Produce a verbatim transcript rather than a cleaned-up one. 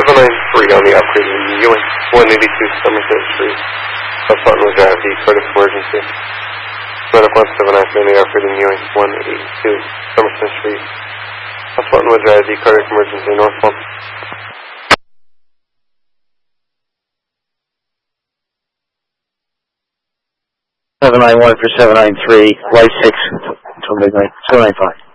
seven nine three on the operating Ewing, one eighty-two Somerset Street. South Buttonwood Drive, the cardiac emergency. Medic one seven nine three on the operating Ewing, one eighty-two Somerset Street. South Buttonwood Drive, the cardiac emergency, Northbound. seven nine one for seven nine three, light six until midnight, seven nine five.